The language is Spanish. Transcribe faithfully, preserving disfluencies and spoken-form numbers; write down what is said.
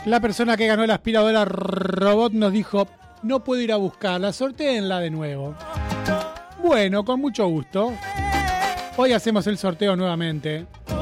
La persona que ganó la aspiradora robot nos dijo, no puedo ir a buscarla, sortéenla de nuevo. Bueno, con mucho gusto. Hoy hacemos el sorteo nuevamente.